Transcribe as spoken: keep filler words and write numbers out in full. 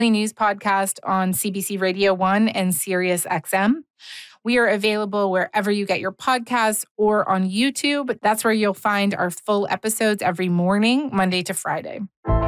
News podcast on C B C Radio one and Sirius X M. We are available wherever you get your podcasts or on YouTube. That's where you'll find our full episodes every morning, Monday to Friday.